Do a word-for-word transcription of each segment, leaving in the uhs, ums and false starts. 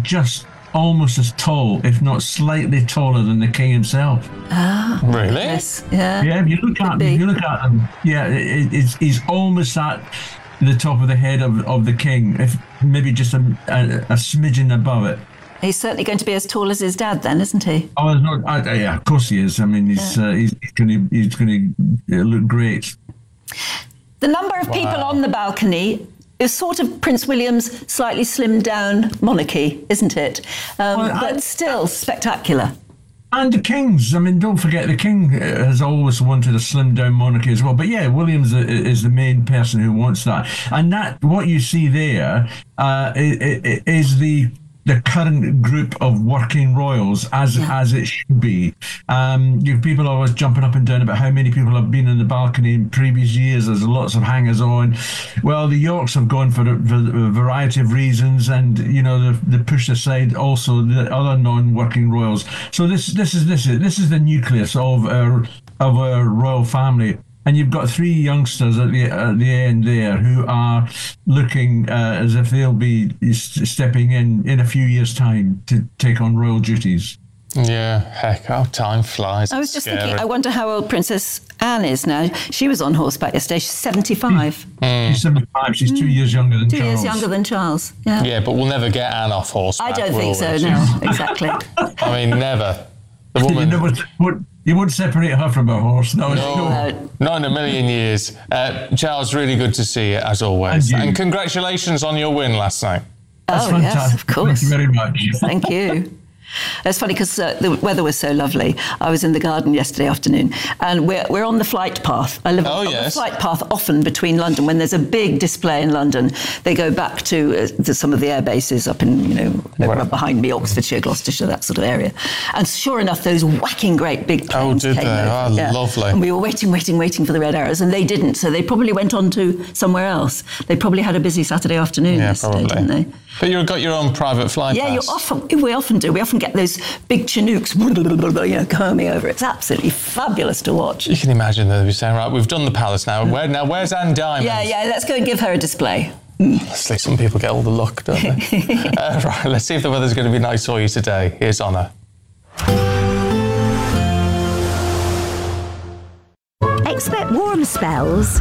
just almost as tall, if not slightly taller than the king himself. Ah, really? Yes. Yeah. Yeah, if you look at if you look at him, yeah, it, it's he's almost at the top of the head of, of the king, if maybe just a, a, a smidgen above it. He's certainly going to be as tall as his dad, then, isn't he? Oh, it's not. I, yeah, of course he is. I mean, he's Yeah. uh, he's, he's going to he's going to look great. The number of people Wow. on the balcony is sort of Prince William's slightly slimmed down monarchy, isn't it? Um, Well, I- but still spectacular. And the kings. I mean, don't forget the king has always wanted a slimmed down monarchy as well. But yeah, William's is the main person who wants that. And that what you see there uh, is, is the the current group of working royals, as Yeah. as it should be. Um, you people are always jumping up and down about how many people have been in the balcony in previous years. There's lots of hangers on. Well, the Yorks have gone for a, for a variety of reasons, and you know they they pushed aside also the other non-working royals. So this this is this is this is the nucleus of our of our royal family. And you've got three youngsters at the at the end there who are looking uh, as if they'll be s- stepping in in a few years' time to take on royal duties. Yeah, heck, how time flies. I was just Scary. thinking, I wonder how old Princess Anne is now. She was on horseback yesterday. She's seventy-five. She's seventy-five. She's two years younger than Two Charles. years younger than Charles. Yeah. Yeah, but we'll never get Anne off horseback. I don't will think so, we? no. Exactly. I mean, never. The You, woman. never, won't- you won't separate her from a horse. No, No, No. not in a million years. Uh, Charles, really good to see you, as always. And you. And congratulations on your win last night. That's Oh, yes, fantastic. of course. Thank you very much. Thank you. It's funny because uh, the weather was so lovely. I was in the garden yesterday afternoon, and we're we're on the flight path. I live Oh, on yes. the flight path often between London. When there's a big display in London, they go back to, uh, to some of the air bases up in, you know, Right. behind me, Oxfordshire, Gloucestershire, that sort of area. And sure enough, those whacking great big planes did came they? over. Oh, lovely. And we were waiting, waiting, waiting for the red arrows, and they didn't. So they probably went on to somewhere else. They probably had a busy Saturday afternoon Yeah, yesterday, probably. didn't they? But you've got your own private flight Yeah, you pass. often we often do. We often get those big Chinooks, you know, coming over. It's absolutely fabulous to watch. You can imagine they'll be saying, right, we've done the palace now. Where now? Where's Anne Diamond? Yeah, yeah. Let's go and give her a display. Honestly, some people get all the luck, don't they? uh, right, let's see if the weather's going to be nice for you today. Here's Honor. Expect warm spells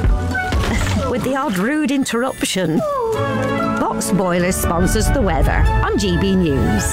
with the odd rude interruption. Box Boilers sponsors the weather on G B News.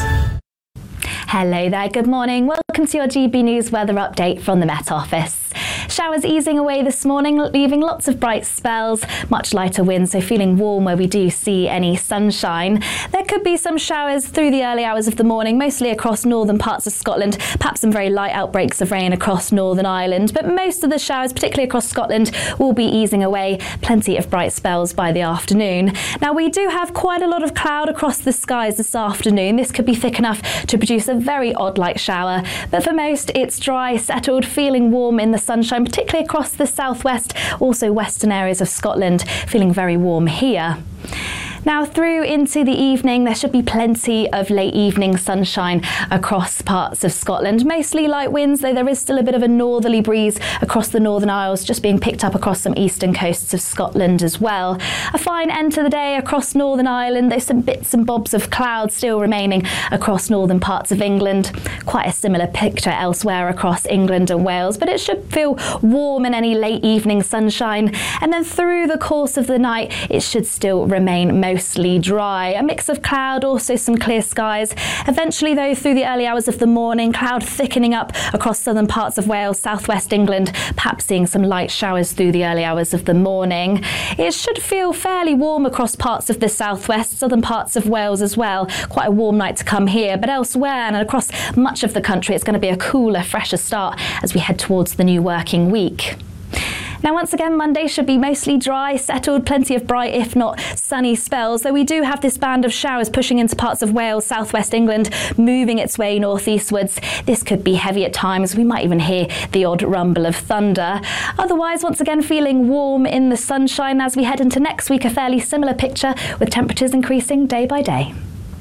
Hello there, good morning. Welcome to your G B News weather update from the Met Office. Showers easing away this morning, leaving lots of bright spells, much lighter winds, so feeling warm where we do see any sunshine. There could be some showers through the early hours of the morning, mostly across northern parts of Scotland, perhaps some very light outbreaks of rain across Northern Ireland, but most of the showers, particularly across Scotland, will be easing away. Plenty of bright spells by the afternoon. Now, we do have quite a lot of cloud across the skies this afternoon. This could be thick enough to produce a very odd light shower, but for most it's dry, settled, feeling warm in the sunshine, particularly across the southwest, also western areas of Scotland, feeling very warm here. Now through into the evening, there should be plenty of late evening sunshine across parts of Scotland. Mostly light winds, though there is still a bit of a northerly breeze across the Northern Isles, just being picked up across some eastern coasts of Scotland as well. A fine end to the day across Northern Ireland. There's some bits and bobs of cloud still remaining across northern parts of England. Quite a similar picture elsewhere across England and Wales, but it should feel warm in any late evening sunshine. And then through the course of the night, it should still remain mostly Mostly dry. A mix of cloud, also some clear skies. Eventually, though, through the early hours of the morning, cloud thickening up across southern parts of Wales, southwest England, perhaps seeing some light showers through the early hours of the morning. It should feel fairly warm across parts of the southwest, southern parts of Wales as well. Quite a warm night to come here, but elsewhere and across much of the country, it's going to be a cooler, fresher start as we head towards the new working week. Now, once again, Monday should be mostly dry, settled, plenty of bright, if not sunny spells, though we do have this band of showers pushing into parts of Wales, southwest England, moving its way northeastwards. This could be heavy at times. We might even hear the odd rumble of thunder. Otherwise, once again, feeling warm in the sunshine as we head into next week, a fairly similar picture with temperatures increasing day by day.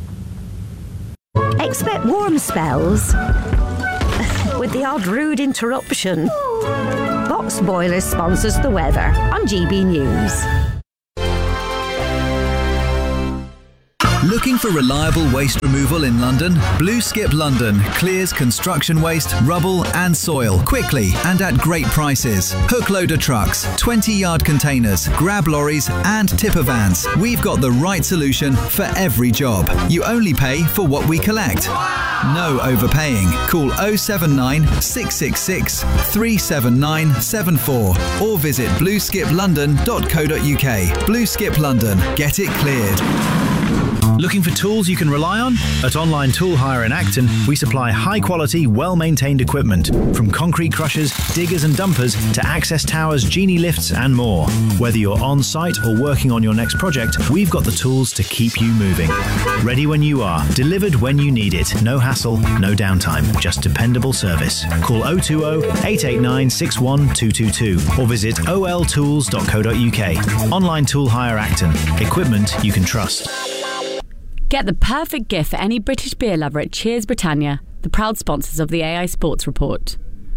Expect warm spells with the odd rude interruption. Box Boilers sponsors the weather on G B News. Looking for reliable waste removal in London? Blue Skip London clears construction waste, rubble and soil quickly and at great prices. Hook loader trucks, twenty yard containers, grab lorries and tipper vans. We've got the right solution for every job. You only pay for what we collect. No overpaying. Call oh seven nine, six six six, three seven nine seven four or visit blue skip london dot co dot uk. Blue Skip London. Get it cleared. Looking for tools you can rely on? At Online Tool Hire in Acton, we supply high-quality, well-maintained equipment, from concrete crushers, diggers and dumpers to access towers, genie lifts and more. Whether you're on-site or working on your next project, we've got the tools to keep you moving. Ready when you are, delivered when you need it. No hassle, no downtime, just dependable service. Call oh two oh, eight eight nine, six one two two two or visit o l tools dot co dot uk. Online Tool Hire Acton. Equipment you can trust. Get the perfect gift for any British beer lover at Cheers Britannia, the proud sponsors of the A I Sports Report.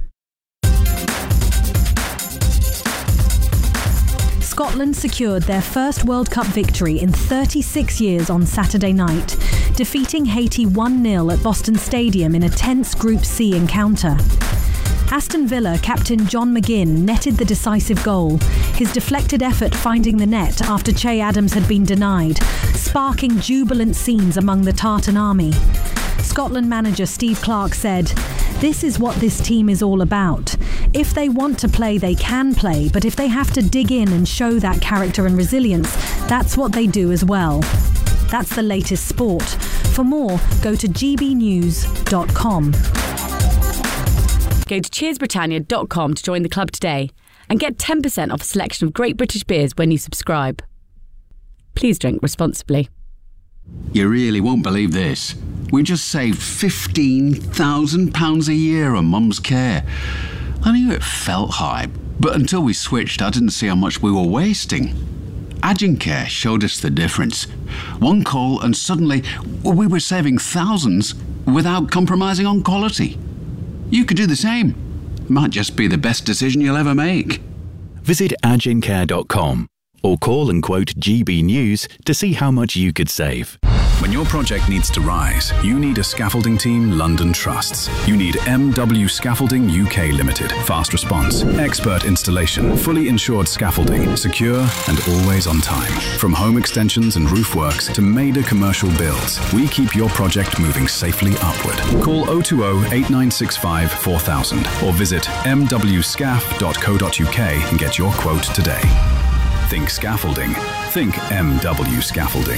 Scotland secured their first World Cup victory in thirty-six years on Saturday night, defeating Haiti one nil at Boston Stadium in a tense Group C encounter. Aston Villa captain John McGinn netted the decisive goal, his deflected effort finding the net after Che Adams had been denied, sparking jubilant scenes among the Tartan army. Scotland manager Steve Clarke said, "This is what this team is all about. If they want to play, they can play, but if they have to dig in and show that character and resilience, that's what they do as well." That's the latest sport. For more, go to g b news dot com. Go to cheers britannia dot com to join the club today and get ten percent off a selection of great British beers when you subscribe. Please drink responsibly. You really won't believe this. We just saved fifteen thousand pounds a year on Mum's care. I knew it felt high, but until we switched, I didn't see how much we were wasting. Agencare showed us the difference. One call and suddenly we were saving thousands without compromising on quality. You could do the same. Might just be the best decision you'll ever make. Visit agencare dot com or call and quote G B News to see how much you could save. When your project needs to rise, you need a scaffolding team London trusts. You need M W Scaffolding U K Limited. Fast response, expert installation, fully insured scaffolding, secure and always on time. From home extensions and roof works to major commercial builds, we keep your project moving safely upward. Call oh two oh, eight nine six five, four thousand or visit m w scaff dot co dot uk and get your quote today. Think scaffolding. Think M W Scaffolding.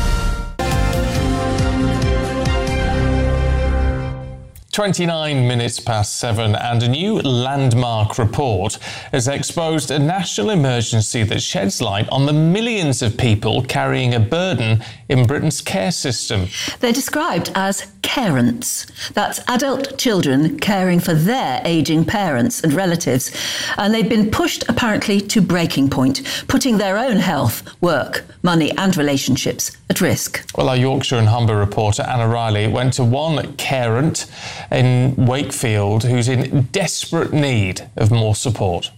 twenty-nine minutes past seven, and a new landmark report has exposed a national emergency that sheds light on the millions of people carrying a burden in Britain's care system. They're described as carents. That's adult children caring for their ageing parents and relatives. And they've been pushed, apparently, to breaking point, putting their own health, work, money and relationships at risk. Well, our Yorkshire and Humber reporter Anna Riley went to one carent in Wakefield who's in desperate need of more support.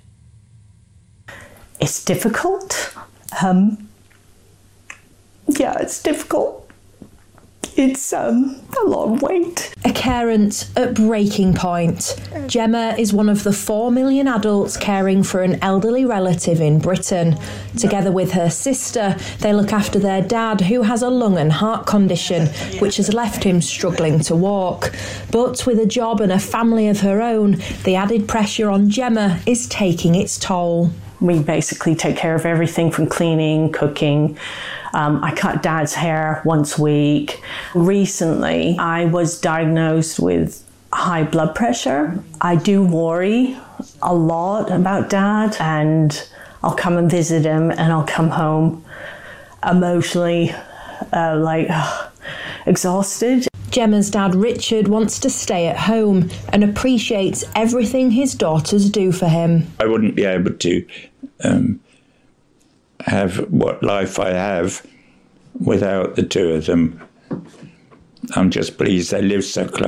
It's difficult. Um, yeah, it's difficult. It's um, a long wait. A carent at breaking point. Gemma is one of the four million adults caring for an elderly relative in Britain. Together with her sister, they look after their dad, who has a lung and heart condition, which has left him struggling to walk. But with a job and a family of her own, the added pressure on Gemma is taking its toll. We basically take care of everything from cleaning, cooking. Um, I cut Dad's hair once a week. Recently, I was diagnosed with high blood pressure. I do worry a lot about Dad, and I'll come and visit him and I'll come home emotionally uh, like uh, exhausted. Gemma's dad, Richard, wants to stay at home and appreciates everything his daughters do for him. I wouldn't be able to um, have what life I have without the two of them. I'm just pleased they live so close.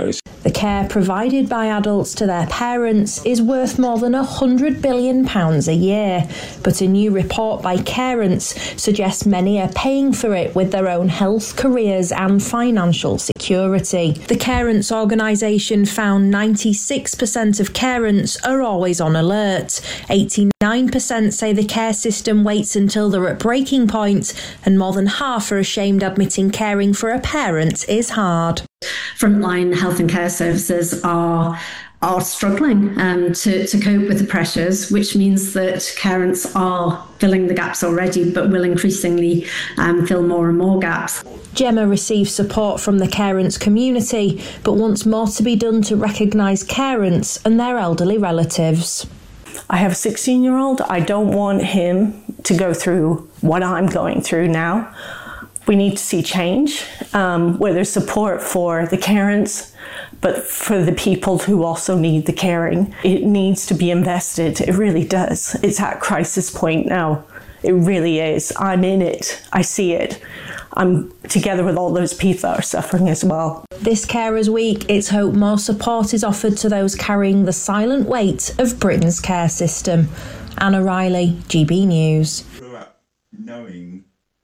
The care provided by adults to their parents is worth more than one hundred billion pounds a year, but a new report by Carents suggests many are paying for it with their own health, careers and financial security. The Carents organisation found ninety-six percent of carents are always on alert. eighty-nine percent say the care system waits until they're at breaking point, and more than half are ashamed admitting caring for a parent is hard. Frontline health and care services are are struggling um, to, to cope with the pressures, which means that carents are filling the gaps already, but will increasingly um, fill more and more gaps. Gemma receives support from the carents community, but wants more to be done to recognise carents and their elderly relatives. I have a sixteen-year-old. I don't want him to go through what I'm going through now. We need to see change, um, where there's support for the carents, but for the people who also need the caring. It needs to be invested. It really does. It's at crisis point now. It really is. I'm in it. I see it. I'm together with all those people that are suffering as well. This Carers Week, it's hoped more support is offered to those carrying the silent weight of Britain's care system. Anna Riley, G B News. Knowing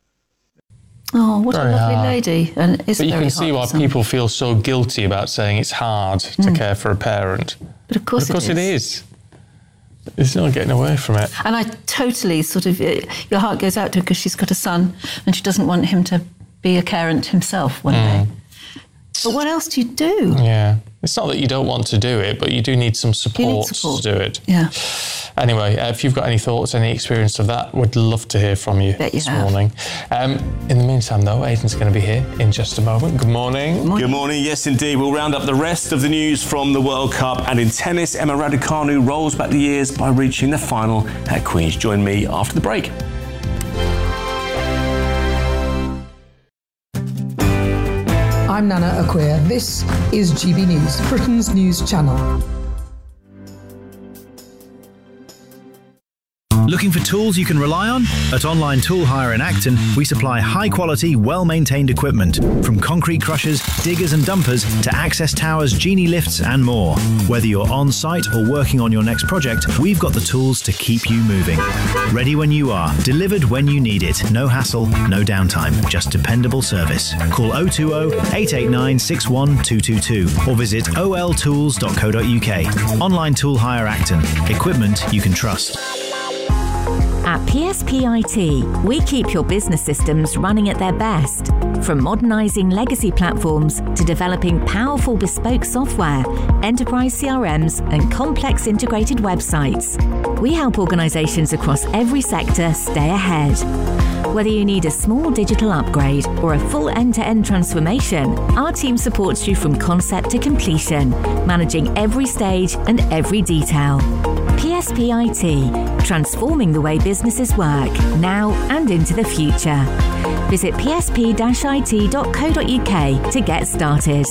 Oh, what Very a lovely hard. lady. And it's But you very can see why hard, some- people feel so guilty about saying it's hard to Mm. care for a parent. But of course But of course it it is. is. There's no getting away from it. And I totally sort of, uh, your heart goes out to her because she's got a son and she doesn't want him to be a carent himself one day. But what else do you do? Yeah. It's not that you don't want to do it, but you do need some support, support. to do it. Yeah. Anyway, uh, if you've got any thoughts, any experience of that, we'd love to hear from you Bet you this have. morning. Um, in the meantime, though, Aidan's going to be here in just a moment. Good morning. Good morning. Yes, indeed. We'll round up the rest of the news from the World Cup. And in tennis, Emma Raducanu rolls back the years by reaching the final at Queen's. Join me after the break. I'm Nana Acquia. This is G B News, Britain's news channel. Looking for tools you can rely on? At Online Tool Hire in Acton, we supply high-quality, well-maintained equipment, from concrete crushers, diggers and dumpers to access towers, genie lifts and more. Whether you're on-site or working on your next project, we've got the tools to keep you moving. Ready when you are, delivered when you need it. No hassle, no downtime, just dependable service. Call oh two oh, eight eight nine, six one two two two or visit o l tools dot co dot u k. Online Tool Hire Acton. Equipment you can trust. At P S P I T, we keep your business systems running at their best. From modernising legacy platforms to developing powerful bespoke software, enterprise C R Ms and complex integrated websites. We help organisations across every sector stay ahead. Whether you need a small digital upgrade or a full end-to-end transformation, our team supports you from concept to completion, managing every stage and every detail. P S P I T, transforming the way businesses work, now and into the future. Visit p s p dash i t dot co dot u k to get started.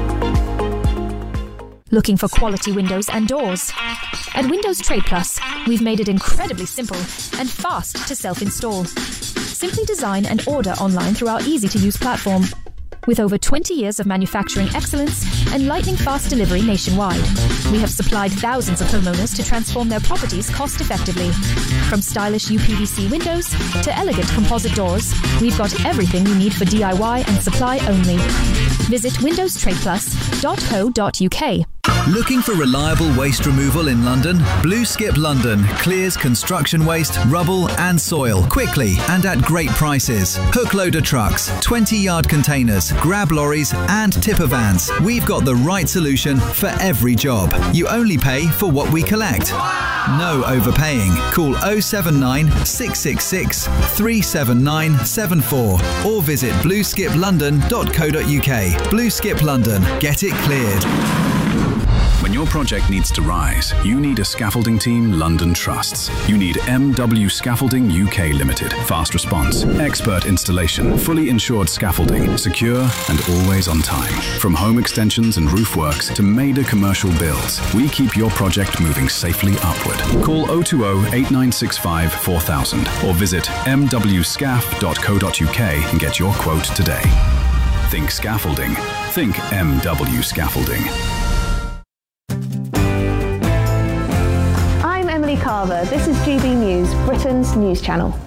Looking for quality windows and doors? At Windows Trade Plus, we've made it incredibly simple and fast to self-install. Simply design and order online through our easy-to-use platform. With over twenty years of manufacturing excellence and lightning-fast delivery nationwide, we have supplied thousands of homeowners to transform their properties cost-effectively. From stylish U P V C windows to elegant composite doors, we've got everything you need for D I Y and supply only. Visit windows trade plus dot co dot u k. Looking for reliable waste removal in London? Blue Skip London clears construction waste, rubble and soil quickly and at great prices. Hook loader trucks, twenty yard containers, grab lorries and tipper vans. We've got the right solution for every job. You only pay for what we collect. No overpaying. Call oh seven nine, six six six, three seven nine seven four or visit blue skip london dot co dot u k. Blue Skip London. Get it cleared. When your project needs to rise, you need a scaffolding team London trusts. You need M W Scaffolding U K Limited. Fast response, expert installation, fully insured scaffolding, secure and always on time. From home extensions and roof works to major commercial builds, we keep your project moving safely upward. Call oh two oh, eight nine six five, four thousand or visit m w scaff dot co dot u k and get your quote today. Think scaffolding. Think M W Scaffolding. Father. This is G B News, Britain's news channel.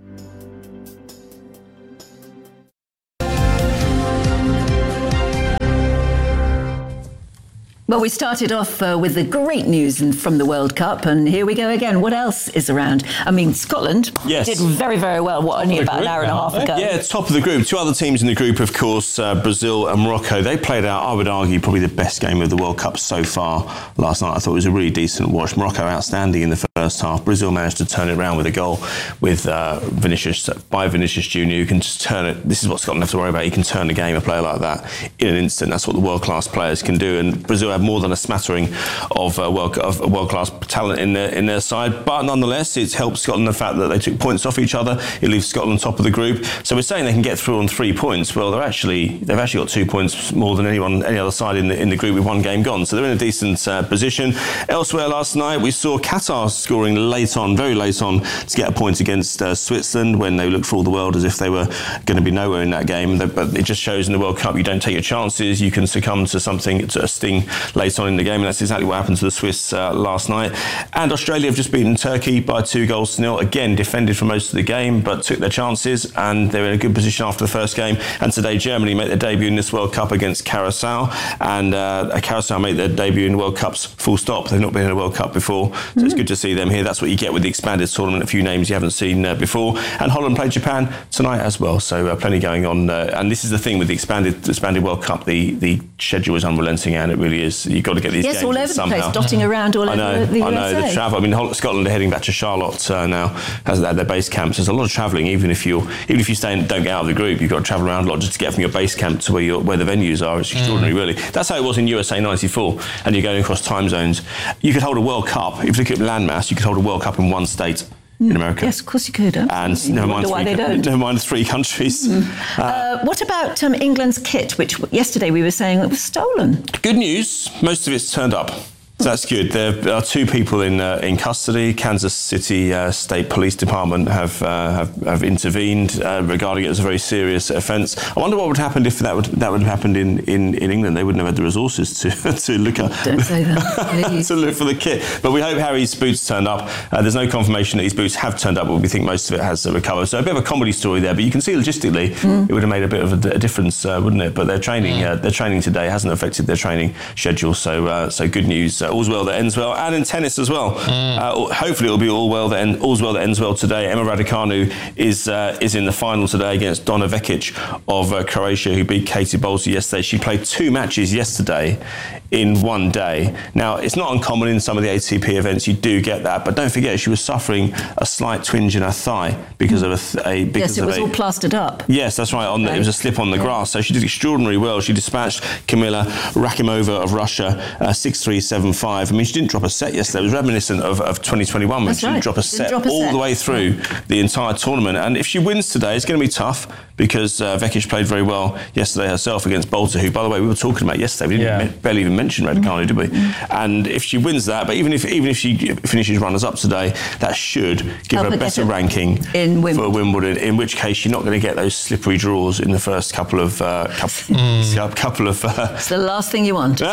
Well, we started off uh, with the great news in, from the World Cup, and here we go again. What else is around? I mean, Scotland yes. did very, very well, what, only about an hour and a half ago? Yeah, top of the group. Two other teams in the group, of course, uh, Brazil and Morocco. They played out, I would argue, probably the best game of the World Cup so far last night. I thought it was a really decent watch. Morocco outstanding in the first half. Brazil managed to turn it around with a goal with uh, Vinicius, by Vinicius Junior, who can just turn it. This is what Scotland have to worry about. He can turn the game, a player like that, in an instant. That's what the world-class players can do. And Brazil have more than a smattering of, uh, world, of world-class talent in their, in their side. But nonetheless, it's helped Scotland the fact that they took points off each other. It leaves Scotland top of the group. So we're saying they can get through on three points. Well, they're actually they've actually got two points more than anyone any other side in the in the group with one game gone. So they're in a decent uh, position. Elsewhere last night, we saw Qatar scoring late on, very late on, to get a point against uh, Switzerland when they looked for all the world as if they were going to be nowhere in that game. But it just shows in the World Cup you don't take your chances. You can succumb to something, to a sting late on in the game, and that's exactly what happened to the Swiss uh, last night. And Australia have just beaten Turkey by two goals to nil. Again, defended for most of the game, but took their chances, and they were in a good position after the first game. And today, Germany make their debut in this World Cup against Curaçao, and uh, Curaçao make their debut in World Cups full stop. They've not been in a World Cup before, so mm-hmm. it's good to see them here. That's what you get with the expanded tournament, a few names you haven't seen uh, before. And Holland played Japan tonight as well, so uh, plenty going on. Uh, and this is the thing with the expanded expanded World Cup, the, the schedule is unrelenting, and it really is. You've got to get these yes, games all over somehow. The place, dotting around all I know, over the U S A. I know, the travel. I mean, Scotland are heading back to Charlotte uh, now, as their, their base camps. There's a lot of travelling, even if you even if you stay and don't get out of the group, you've got to travel around a lot just to get from your base camp to where, where the venues are. It's extraordinary, mm. really. That's how it was in U S A ninety-four, and you're going across time zones. You could hold a World Cup, if you look at landmass, you could hold a World Cup in one state. In America. Yes, of course you could. Huh? And never mind, three, never mind three countries. Mm. Uh, uh, what about um, England's kit, which yesterday we were saying it was stolen? Good news, most of it's turned up. So that's good. There are two people in uh, in custody. Kansas City uh, State Police Department have uh, have, have intervened uh, regarding it as a very serious offence. I wonder what would happen if that would that would have happened in, in, in England. They wouldn't have had the resources to to look at Don't say that, to look for the kit. But we hope Harry's boots turned up. Uh, there's no confirmation that his boots have turned up, but we think most of it has uh, recovered. So a bit of a comedy story there. But you can see logistically, mm. it would have made a bit of a, a difference, uh, wouldn't it? But their training, mm. uh, their training today hasn't affected their training schedule. So uh, so good news. Uh, all's well that ends well, and in tennis as well. Mm. Uh, hopefully, it'll be all well that end, all's well that ends well today. Emma Raducanu is uh, is in the final today against Donna Vekic of uh, Croatia, who beat Katie Boulter yesterday. She played two matches yesterday in one day. Now, it's not uncommon in some of the A T P events. You do get that, but don't forget she was suffering a slight twinge in her thigh because of a, th- a because yes, it of was a, all plastered up. Yes, that's right. On the, it was a slip on the yeah. grass. So she did extraordinarily well. She dispatched Kamila Rakimova of Russia uh, six three seven five. I mean, she didn't drop a set yesterday. It was reminiscent of, of twenty twenty-one when That's she right. didn't drop a Didn't set drop a all set. the way through the entire tournament. And if she wins today, it's going to be tough because uh, Vekic played very well yesterday herself against Boulter, who, by the way, we were talking about yesterday. We didn't yeah. me- barely even mention Raducanu, did we? Mm-hmm. And if she wins that, but even if even if she finishes runners-up today, that should give Help her a her better get it ranking in Wimbledon. for Wimbledon, in which case you're not going to get those slippery draws in the first couple of... Uh, couple, mm. couple of uh, it's the last thing you want.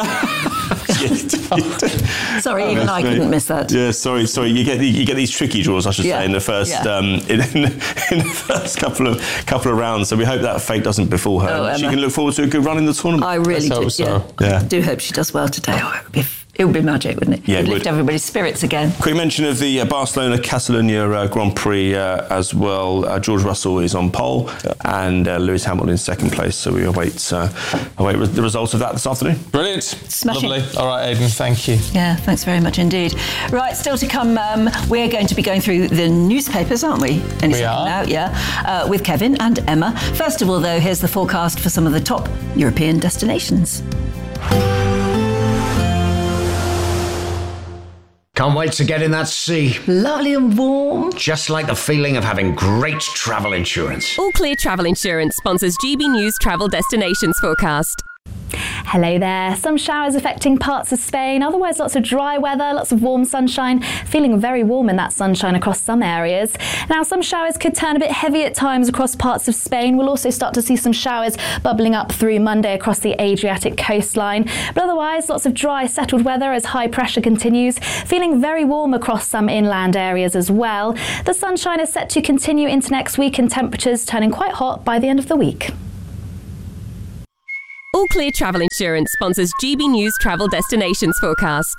Sorry, oh, even I me. couldn't miss that. Yeah, sorry, sorry. You get the, you get these tricky draws, I should Yeah. say, in the first Yeah. um, in, in, in the first couple of couple of rounds. So we hope that fate doesn't befall her. Oh, she Emma. can look forward to a good run in the tournament. I really do. so. Yeah. Yeah. I do hope she does well today. Oh, it would be, it would be magic, wouldn't it? Yeah, it It'd lift would. everybody's spirits again. Quick mention of the uh, Barcelona Catalunya uh, Grand Prix uh, as well. Uh, George Russell is on pole and uh, Lewis Hamilton in second place. So we await uh, await re- the results of that this afternoon. Brilliant. Smashing. Lovely. All right, Aidan, thank you. Yeah, thanks very much indeed. Right, still to come, um, we're going to be going through the newspapers, aren't we? Any We second are. now, yeah, uh, with Kevin and Emma. First of all, though, here's the forecast for some of the top European destinations. Can't wait to get in that sea. Lovely and warm. Just like the feeling of having great travel insurance. All Clear Travel Insurance sponsors G B News Travel Destinations Forecast. Hello there. Some showers affecting parts of Spain, otherwise lots of dry weather, lots of warm sunshine, feeling very warm in that sunshine across some areas. Now, some showers could turn a bit heavy at times across parts of Spain. We'll also start to see some showers bubbling up through Monday across the Adriatic coastline. But otherwise, lots of dry, settled weather as high pressure continues, feeling very warm across some inland areas as well. The sunshine is set to continue into next week and temperatures turning quite hot by the end of the week. All Clear Travel Insurance sponsors G B News Travel Destinations Forecast.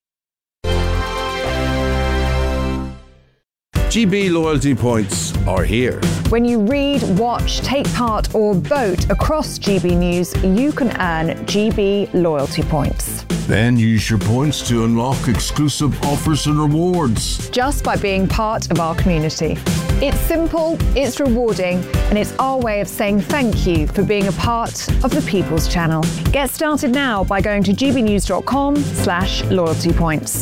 G B loyalty points are here. When you read, watch, take part or vote across G B News, you can earn G B loyalty points. Then use your points to unlock exclusive offers and rewards. Just by being part of our community. It's simple, it's rewarding, and it's our way of saying thank you for being a part of the People's Channel. Get started now by going to gbnews.com slash loyalty points.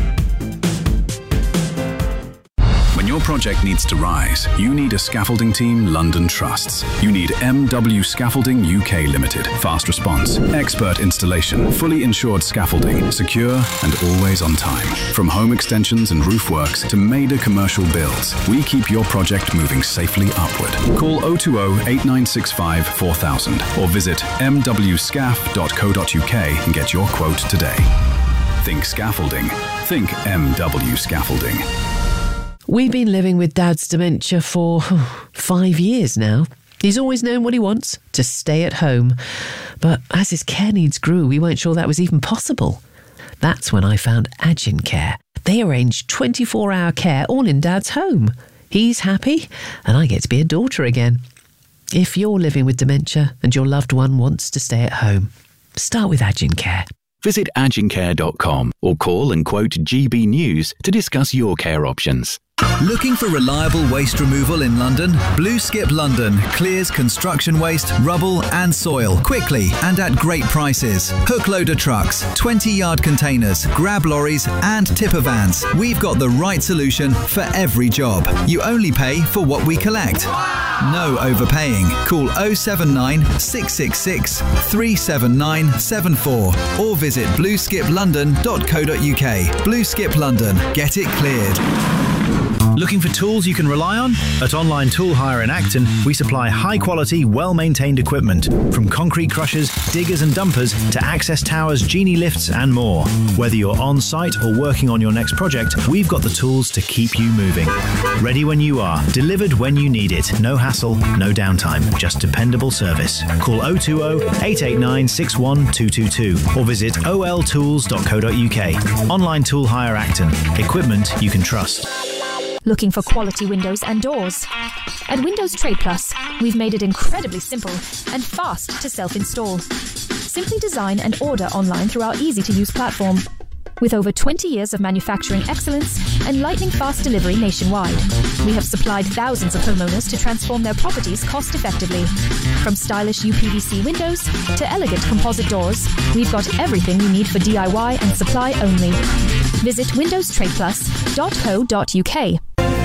When your project needs to rise, you need a scaffolding team London trusts. You need M W Scaffolding U K Limited. Fast response, expert installation, fully insured scaffolding, secure and always on time. From home extensions and roof works to major commercial builds, we keep your project moving safely upward. Call oh two oh, eight nine six five, four thousand or visit m w scaff dot co dot u k and get your quote today. Think scaffolding. Think M W Scaffolding. We've been living with Dad's dementia for five years now. He's always known what he wants, to stay at home. But as his care needs grew, we weren't sure that was even possible. That's when I found Agin Care. They arrange twenty-four hour care all in Dad's home. He's happy, and I get to be a daughter again. If you're living with dementia and your loved one wants to stay at home, start with Agin Care. Visit agin care dot com or call and quote G B News to discuss your care options. Looking for reliable waste removal in London? Blue Skip London clears construction waste, rubble and soil quickly and at great prices. Hook loader trucks, twenty yard containers, grab lorries and tipper vans. We've got the right solution for every job. You only pay for what we collect. No overpaying. Call oh seven nine, six six six, three seven nine seven four or visit blue skip london dot co dot u k. Blue Skip London. Get it cleared. Looking for tools you can rely on? At Online Tool Hire in Acton, we supply high-quality, well-maintained equipment, from concrete crushers, diggers and dumpers to access towers, genie lifts and more. Whether you're on-site or working on your next project, we've got the tools to keep you moving. Ready when you are, delivered when you need it. No hassle, no downtime, just dependable service. Call oh two oh, eight eight nine, six one two two two or visit o l tools dot co dot u k. Online Tool Hire Acton. Equipment you can trust. Looking for quality windows and doors? At Windows Trade Plus, we've made it incredibly simple and fast to self-install. Simply design and order online through our easy-to-use platform. With over twenty years of manufacturing excellence and lightning-fast delivery nationwide, we have supplied thousands of homeowners to transform their properties cost-effectively. From stylish U P V C windows to elegant composite doors, we've got everything you need for D I Y and supply only. Visit windows trade plus dot co dot u k.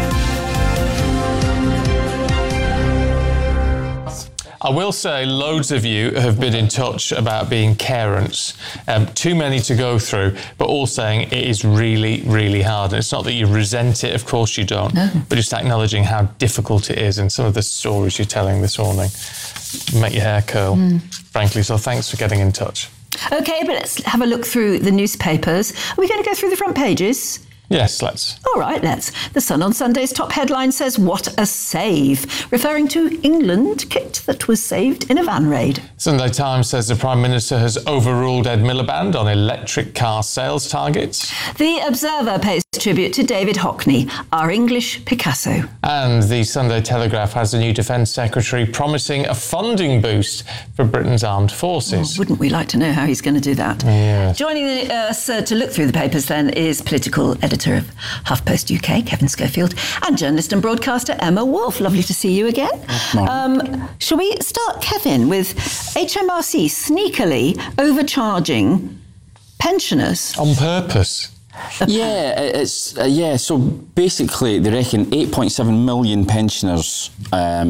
I will say loads of you have been in touch about being carents. Um, too many to go through, but all saying it is really, really hard. And it's not that you resent it, of course you don't, no. but just acknowledging how difficult it is. And some of the stories you're telling this morning make your hair curl, mm. frankly. So thanks for getting in touch. OK, but let's have a look through the newspapers. Are we going to go through the front pages? Yes, let's. All right, let's. The Sun on Sunday's top headline says, "What a save," referring to England kit that was saved in a van raid. Sunday Times says the Prime Minister has overruled Ed Miliband on electric car sales targets. The Observer pays tribute to David Hockney, our English Picasso. And the Sunday Telegraph has the new Defence Secretary promising a funding boost for Britain's armed forces. Oh, wouldn't we like to know how he's going to do that? Yes. Joining us uh, to look through the papers then is political editor of HuffPost U K, Kevin Schofield, and journalist and broadcaster Emma Wolfe. Lovely to see you again. Um, shall we start, Kevin, with H M R C sneakily overcharging pensioners? On purpose? yeah, it's uh, yeah. So basically, they reckon eight point seven million pensioners um,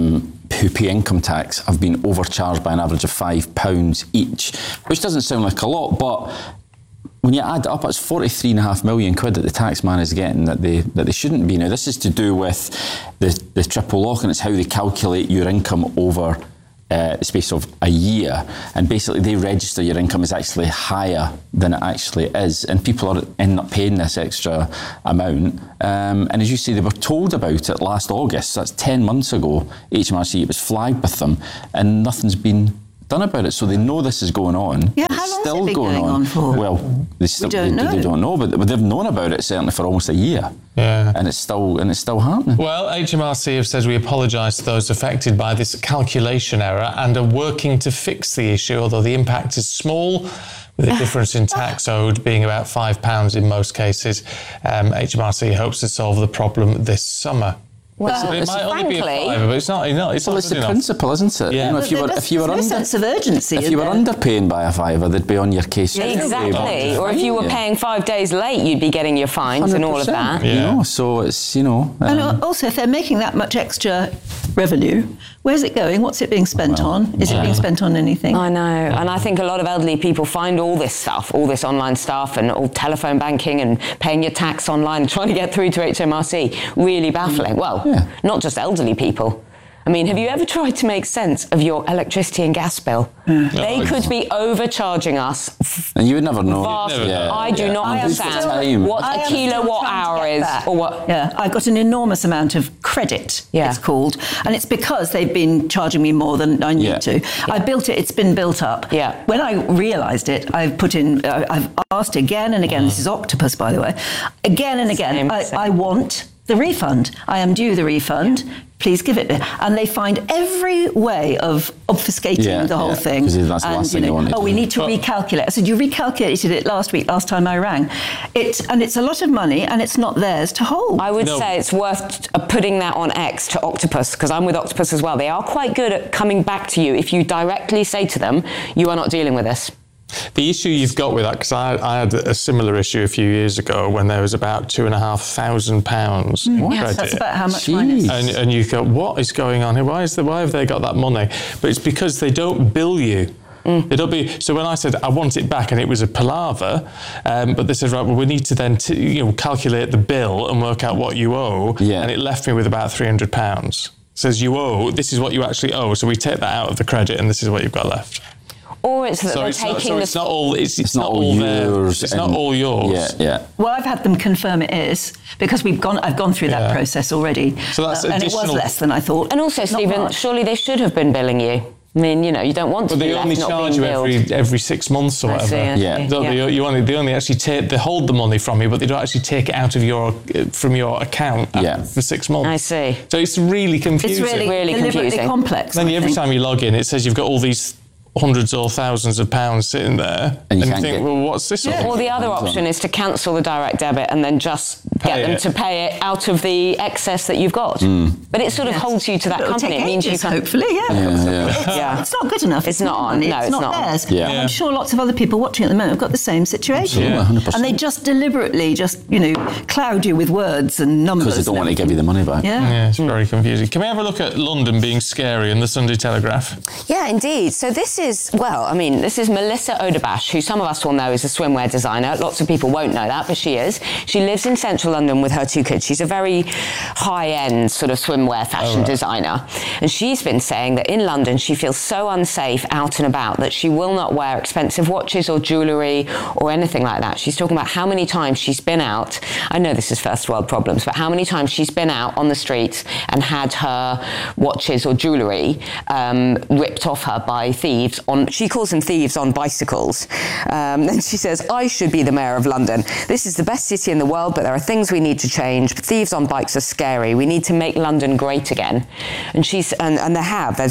who pay income tax have been overcharged by an average of five pounds each, which doesn't sound like a lot, but when you add it up, it's forty-three and a half million quid that the taxman is getting that they that they shouldn't be. Now, this is to do with the, the triple lock, and it's how they calculate your income over uh, the space of a year. And basically, they register your income is actually higher than it actually is, and people are end up paying this extra amount. Um, and as you say, they were told about it last August. So that's ten months ago. H M R C, it was flagged with them, and nothing's been done about it, so they know this is going on. Yeah, how it's long still has it been going, going on. on for? Well, they still We don't they, know. they don't know, but, but they've known about it certainly for almost a year. Yeah, and it's still and it's still happening. Well, H M R C have said we apologise to those affected by this calculation error and are working to fix the issue, although the impact is small, with the difference in tax owed being about five pounds in most cases. Um, H M R C hopes to solve the problem this summer. Well, it it's might only be a frankly- fiver, but it's not. not it's well, not it's good the enough. principle, isn't it? Yeah. You know, if you were if you were There's under no sense of urgency. if is you were there? underpaying by a fiver, they'd be on your case. straight away, Exactly. but- Or if you were Yeah. paying five days late, you'd be getting your fines and all of that. You know, so it's you know. And um, also, if they're making that much extra revenue, where's it going? What's it being spent on? Is yeah. it being spent on anything? I know, and I think a lot of elderly people find all this stuff, all this online stuff and all telephone banking and paying your tax online, trying to get through to H M R C, really baffling. Well, not just elderly people. I mean, have you ever tried to make sense of your electricity and gas bill? They could be overcharging us. and you would never know. Vast- Yeah, I do yeah. not And who's the understand time? what I a am still kilowatt trying to hour get is, that. or what. Yeah, I've got an enormous amount of credit, it's called, and it's because they've been charging me more than I need Yeah. to. I built it, it's been built up. Yeah. When I realised it, I've put in, uh, I've asked again and again, this is Octopus, by the way, again and again, Same, I, same. I want the refund. I am due the refund. Please give it. And they find every way of obfuscating Yeah, the whole yeah, thing. 'cause that's the And, last you thing they know, want you oh, to we do. need to recalculate. I said, you recalculated it last week, last time I rang. It, and it's a lot of money and it's not theirs to hold. I would say it's worth uh, putting that on X to Octopus, because I'm with Octopus as well. They are quite good at coming back to you if you directly say to them, you are not dealing with this. The issue you've got with that, because I, I had a similar issue a few years ago when there was about two and a half thousand pounds Mm, yes, credit. that's about how much mine is. And, and you go, what is going on here? Why is the, why have they got that money? But it's because they don't bill you. They don't be, so when I said I want it back, and it was a palaver, um, but they said, right, well, we need to then t- you know calculate the bill and work out what you owe, Yeah. and it left me with about three hundred pounds. Says you owe, this is what you actually owe, so we take that out of the credit, and this is what you've got left. Or it's that So they're it's taking not, so the... it's not all. It's, it's, not all their- yours It's not and- all yours. Yeah, yeah. Well, I've had them confirm it is because we've gone. I've gone through that Yeah. process already. So that's Uh, and it was additional- less than I thought. And also, Not Stephen, much. surely they should have been billing you. I mean, you know, you don't want to But be they left only not charge being you billed. every every six months or I whatever. see, I Yeah. see, Don't yeah. They, you only, they only actually take they hold the money from you, but they don't actually take it out of your from your account Yeah. for six months. I see. So it's really confusing. It's really, Really deliberately confusing. complex. Then I you, every think. time you log in, it says you've got all these hundreds or thousands of pounds sitting there, And you you can't think, get- well, what's this all? Or the other option is to cancel the direct debit and then just Pay get them it. to pay it out of the excess that you've got. But it sort of holds you to that It'll company. take It means you ages, can... hopefully, yeah. Yeah, yeah. Yeah. It's not good enough. It's not on. money, No, it's, it's not, not on. theirs. Yeah. And I'm sure lots of other people watching at the moment have got the same situation. Absolutely, one hundred percent. And they just deliberately just, you know, cloud you with words and numbers. Because they don't and want to give you the money back. Yeah. Yeah, it's very confusing. Can we have a look at London being scary in the Sunday Telegraph? Yeah, indeed. So this is, well, I mean, this is Melissa Oderbash, who some of us will know is a swimwear designer. Lots of people won't know that, but she is. She lives in central London with her two kids. She's a very high-end sort of swimwear fashion Oh, right. designer. And she's been saying that in London she feels so unsafe out and about that she will not wear expensive watches or jewellery or anything like that. She's talking about how many times she's been out. I know this is first world problems, but how many times she's been out on the streets and had her watches or jewellery um, ripped off her by thieves on, she calls them thieves on bicycles. Um, then she says, I should be the mayor of London. This is the best city in the world, but there are things we need to change. Thieves on bikes are scary. We need to make London great again. And she's, and, and they have. There's been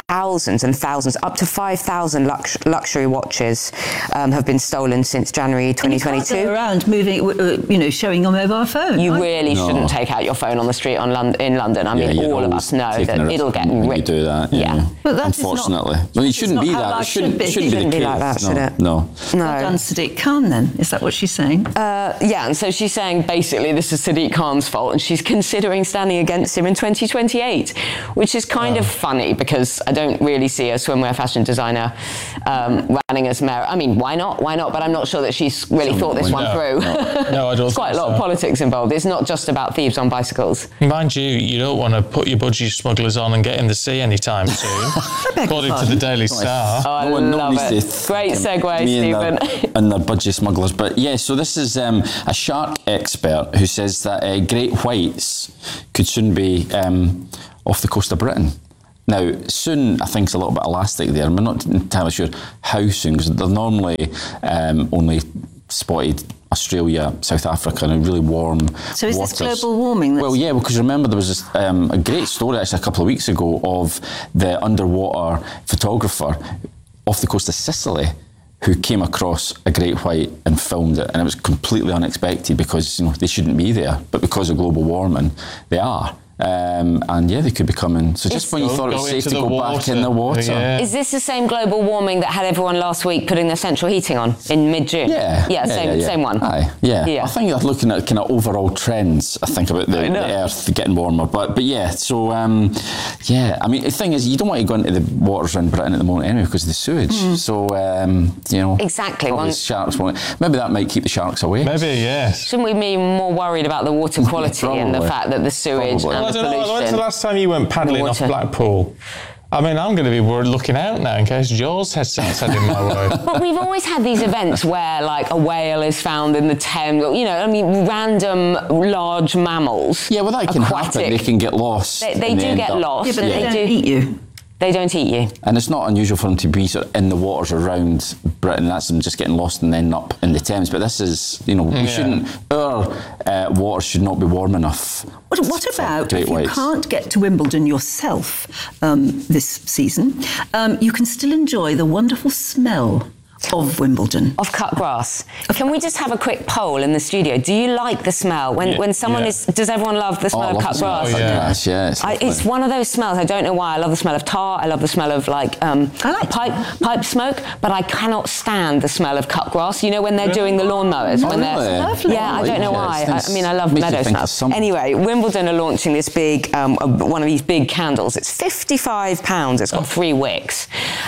thousands and thousands, up to five thousand lux- luxury watches um, have been stolen since January twenty twenty-two. And you can't go around moving, uh, you know, showing your mobile phone. You right? really No. shouldn't take out your phone on the street on Lon- in London. I Yeah, mean, you're all of always us know taking a that risk it'll get when you ripped. do that. Yeah, Yeah. But that is unfortunately, not- well, it shouldn't it's be not how that. It life shouldn't, should be. shouldn't, Shouldn't be, be the like case. that, should no, it? No. No. Well done, Sadiq Khan, then. Is that what she's saying? Uh, yeah, and so she's saying basically this is Sadiq Khan's fault, and she's considering standing against him in twenty twenty-eight, which is kind Oh. of funny because I don't really see a swimwear fashion designer um, running as mayor. I mean, why not? Why not? But I'm not sure that she's really thought this one No. through. No, no, I don't There's quite a think lot of so. politics involved. It's not just about thieves on bicycles. Mind you, you don't want to put your budgie smugglers on and get in the sea anytime soon. According to the Daily Star. Oh, I No one love needs it. to Great th- segue, me Stephen. And their, and their budgie smugglers. But yeah, so this is um, a shark expert who says that uh, great whites could soon be um, off the coast of Britain. Now, soon, I think, is a little bit elastic there. I'm not entirely sure how soon, because they're normally um, only spotted Australia, South Africa, and really warm So is waters. this global warming? That's Well, yeah, because remember there was this, um, a great story actually a couple of weeks ago of the underwater photographer off the coast of Sicily who came across a great white and filmed it, and it was completely unexpected because, you know, they shouldn't be there, but because of global warming, they are. Um, and yeah, they could be coming. So just It's- when you Go- thought it go was safe into to the go back water. in the water. Yeah. Is this the same global warming that had everyone last week putting their central heating on in mid-June? Yeah, Yeah, same, yeah, yeah. same one. Aye, yeah. Yeah. I think you're looking at kind of overall trends. I think about the, I know. the Earth getting warmer, but but yeah. So um, yeah, I mean the thing is, you don't want to go into the waters in Britain at the moment anyway because of the sewage. So um, you know, Exactly. probably One- sharks won't. Maybe that might keep the sharks away. Maybe, yes. Shouldn't we be more worried about the water quality and the Probably. fact that the sewage Probably. and Well, I the don't know. When's pollution? the last time you went paddling off water. Blackpool? I mean, I'm going to be worried looking out now in case Jaws head starts heading my way. But we've always had these events where, like, a whale is found in the Thames. You know, I mean, random large mammals. Yeah, well, that can happen. aquatic. They can get lost. They, they and do end get up- lost. Yeah, but Yeah. they don't do. eat you. They don't eat you. And it's not unusual for them to be sort of in the waters around Britain. That's them just getting lost and then up in the Thames. But this is, you know, we Yeah. shouldn't. Our uh, waters should not be warm enough. What, what for about great if you whites. can't get to Wimbledon yourself um, this season? Um, you can still enjoy the wonderful smell of Wimbledon. Of cut grass. Can we just have a quick poll in the studio? Do you like the smell? When Yeah, when someone yeah. is, does everyone love the Oh, smell I of love cut the smell of grass? cut yeah. grass, yeah, it's I, lovely. it's one of those smells. I don't know why. I love the smell of tar. I love the smell of like, um, I like pipe pipe smoke. But I cannot stand the smell of cut grass. You know when they're doing the lawnmowers. Oh, when really? they're Lovely. yeah. I don't know Yeah, why. it's- I, I mean, I love makes you meadow think of smells. something. Anyway, Wimbledon are launching this big um, uh, one of these big candles. It's fifty-five pounds. It's got three wicks,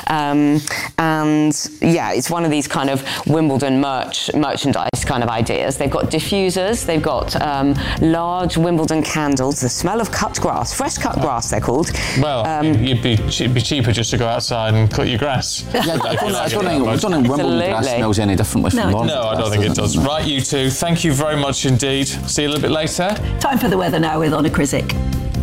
um, and yeah, it's one of these kind of Wimbledon merch merchandise kind of ideas. They've got diffusers. They've got um, large Wimbledon candles. The smell of cut grass, fresh cut grass, they're called. Well, you'd be, it'd be cheaper just to go outside and cut your grass. Yeah, I don't, I don't, I don't think, I don't think Wimbledon grass Absolutely. smells any differently from No, it London No, I grass, don't think it does. it? Right, you two, thank you very much indeed. See you a little bit later. Time for the weather now with Honor Krizik.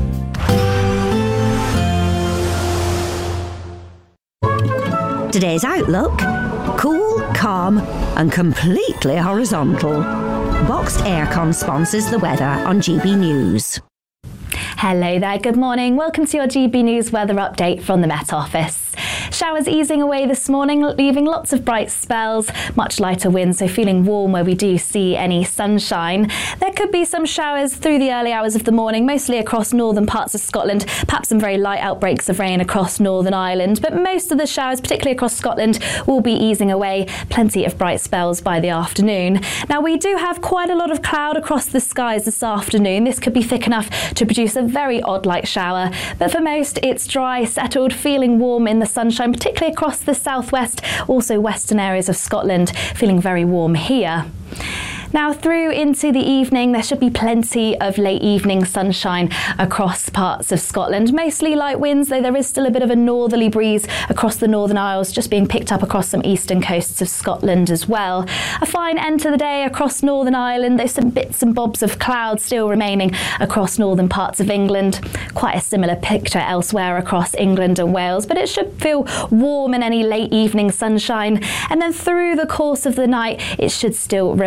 Today's outlook: cool, calm, and completely horizontal. Boxed Aircon sponsors the weather on G B News. Hello there, good morning. Welcome to your G B News weather update from the Met Office. Showers easing away this morning, leaving lots of bright spells, much lighter winds, so feeling warm where we do see any sunshine. There could be some showers through the early hours of the morning, mostly across northern parts of Scotland, perhaps some very light outbreaks of rain across Northern Ireland, but most of the showers, particularly across Scotland, will be easing away. Plenty of bright spells by the afternoon. Now, we do have quite a lot of cloud across the skies this afternoon. This could be thick enough to produce a very odd light shower, but for most it's dry, settled, feeling warm in the sunshine, particularly across the southwest, also western areas of Scotland, feeling very warm here. Now through into the evening, there should be plenty of late evening sunshine across parts of Scotland. Mostly light winds, though there is still a bit of a northerly breeze across the Northern Isles, just being picked up across some eastern coasts of Scotland as well. A fine end to the day across Northern Ireland. There's some bits and bobs of cloud still remaining across northern parts of England. Quite a similar picture elsewhere across England and Wales, but it should feel warm in any late evening sunshine. And then through the course of the night, it should still remain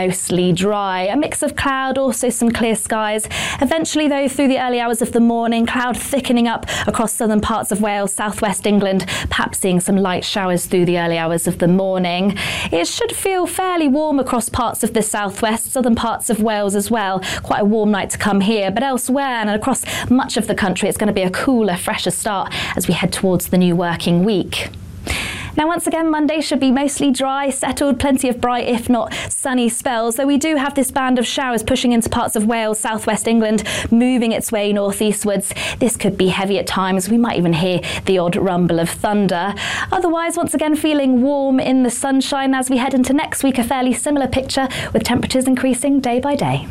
mostly dry. A mix of cloud, also some clear skies. Eventually, though, through the early hours of the morning, cloud thickening up across southern parts of Wales, southwest England, perhaps seeing some light showers through the early hours of the morning. It should feel fairly warm across parts of the southwest, southern parts of Wales as well. Quite a warm night to come here, but elsewhere and across much of the country, it's going to be a cooler, fresher start as we head towards the new working week. Now, once again, Monday should be mostly dry, settled, plenty of bright, if not sunny spells, though we do have this band of showers pushing into parts of Wales, southwest England, moving its way northeastwards. This could be heavy at times. We might even hear the odd rumble of thunder. Otherwise, once again, feeling warm in the sunshine as we head into next week, a fairly similar picture with temperatures increasing day by day.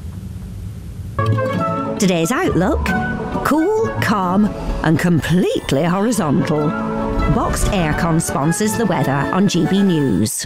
Today's outlook: cool, calm and completely horizontal. Boxed Aircon sponsors the weather on G B News.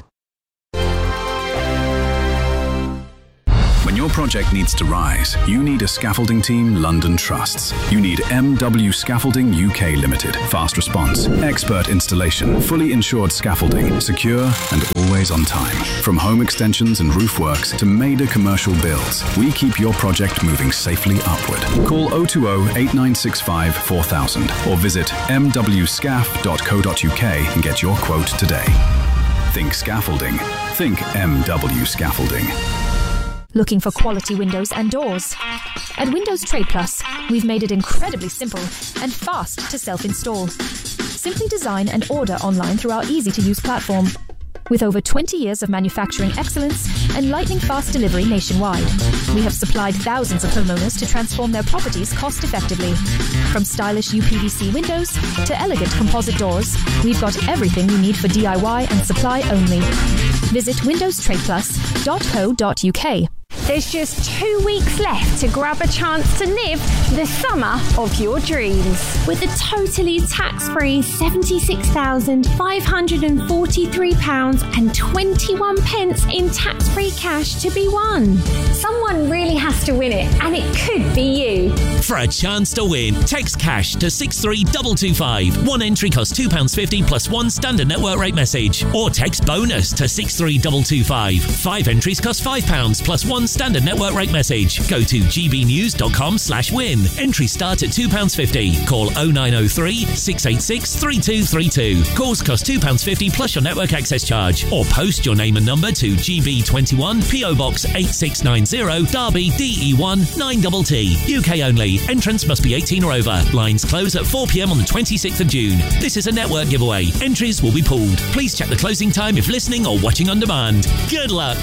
When your project needs to rise, you need a scaffolding team London trusts. You need M W Scaffolding U K Limited. Fast response, expert installation, fully insured scaffolding, secure and always on time. From home extensions and roof works to major commercial builds, we keep your project moving safely upward. Call oh two oh, eight nine six five, four thousand or visit m w scaff dot co dot u k and get your quote today. Think scaffolding. Think M W Scaffolding. Looking for quality windows and doors? At Windows Trade Plus, we've made it incredibly simple and fast to self-install. Simply design and order online through our easy-to-use platform. With over twenty years of manufacturing excellence and lightning-fast delivery nationwide, we have supplied thousands of homeowners to transform their properties cost-effectively. From stylish U P V C windows to elegant composite doors, we've got everything you need for D I Y and supply only. Visit windows trade plus dot co dot u k. There's just two weeks left to grab a chance to live the summer of your dreams. With a totally tax-free seventy-six thousand five hundred forty-three pounds and twenty-one pence in tax-free cash to be won. Someone really has to win it, and it could be you. For a chance to win, text cash to six three two two five. One entry costs two pounds fifty plus one standard network rate message. Or text bonus to six three two two five. Five entries cost five pounds plus one standard network rate message. Go to g b news dot com slash win. Entries start at two pounds fifty. Call oh nine oh three, six eight six, three two three two. Calls cost two pounds fifty plus your network access charge. Or post your name and number to G B twenty-one, P O Box eight six nine zero, Derby, D E one nine T T. U K only. Entrance must be eighteen or over. Lines close at four p m on the twenty-sixth of June. This is a network giveaway. Entries will be pooled. Please check the closing time if listening or watching on demand. Good luck.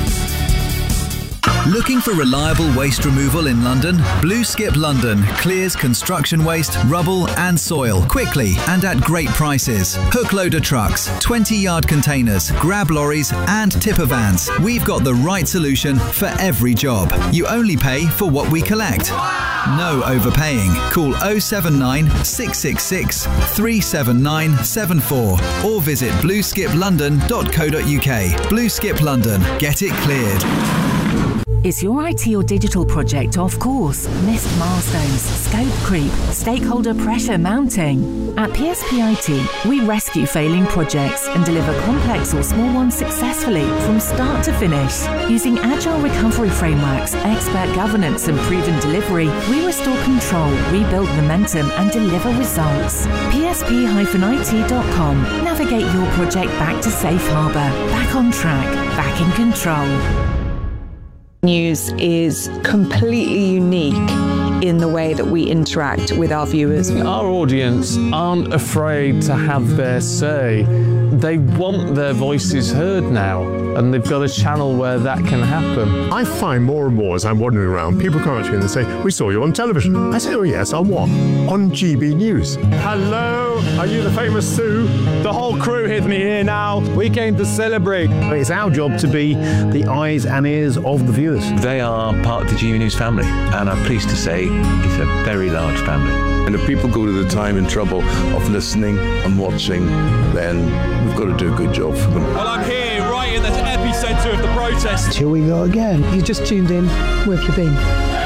Looking for reliable waste removal in London? Blue Skip London clears construction waste, rubble and soil quickly and at great prices. Hook loader trucks, twenty yard containers, grab lorries and tipper vans. We've got the right solution for every job. You only pay for what we collect. No overpaying. Call oh seven nine, six six six, three seven nine seven four or visit blue skip london dot co dot u k. Blue Skip London. Get it cleared. Is your I T or digital project off course? Missed milestones, scope creep, stakeholder pressure mounting? At P S P I T, we rescue failing projects and deliver complex or small ones successfully from start to finish. Using agile recovery frameworks, expert governance and proven delivery, we restore control, rebuild momentum and deliver results. P S P I T dot com. Navigate your project back to safe harbour, back on track, back in control. News is completely unique in the way that we interact with our viewers. Our audience aren't afraid to have their say. They want their voices heard now, and they've got a channel where that can happen. I find more and more as I'm wandering around, people come up to me and they say, "We saw you on television." I say, "Oh yes, on what?" "On G B News." Hello, are you the famous Sue? The whole crew with me here now. We came to celebrate. It's our job to be the eyes and ears of the viewers. They are part of the G B News family, and I'm pleased to say it's a very large family. And if people go to the time and trouble of listening and watching, then we've got to do a good job for them. Well, I'm here right in the epicentre of the protest. Here we go again. You just tuned in. Where have you been?